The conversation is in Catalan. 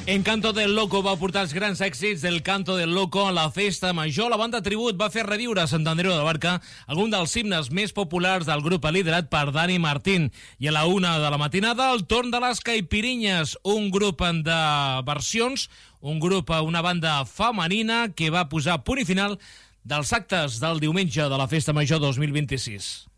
Encanto del Loco va portar els grans èxits del Canto del Loco a la festa major. La banda Tribut va fer reviure a Sant Andreu de Barca algun dels himnes més populars del grup liderat per Dani Martín. I a la 1 de la matinada, el torn de les Caipirinyes, un grup de versions, una banda femenina que va posar punt i final dels actes del diumenge de la Festa Major 2026.